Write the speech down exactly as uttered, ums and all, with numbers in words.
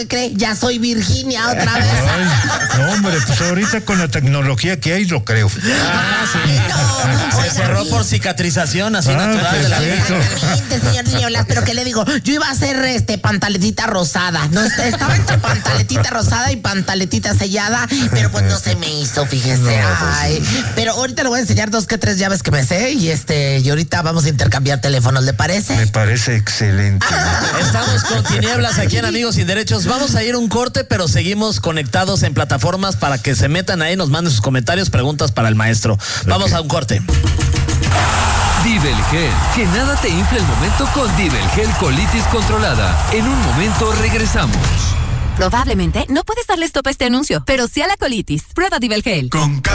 cree? Ya soy Virginia otra vez. Ay, no, hombre, pues ahorita con la tecnología que hay lo creo. Ah, sí. No, Se oiga, cerró por cicatrización así Ah, natural de la vida. exactamente, señor Nieblas, pero ¿qué le digo? Yo iba a hacer este pantaletita rosada. No, estaba entre pantaletita rosada y pantaletita sellada, pero pues no se me hizo, fíjese. Ay, pero ahorita le voy a enseñar dos que tres llaves que me sé y este, y ahorita vamos a intercambiar teléfonos, ¿le parece? Me parece excelente. Estamos con Tinieblas aquí en Amigos Sin Derechos. Vamos a ir un corte, pero seguimos conectados en plataformas para que se metan ahí, nos manden sus comentarios, preguntas para el maestro. Vamos Ok. a un corte. Divel Gel, que nada te infle el momento con Divel Gel Colitis Controlada. En un momento regresamos. Probablemente no puedes darle stop a este anuncio, pero sí a la colitis. Prueba Divel Gel. Con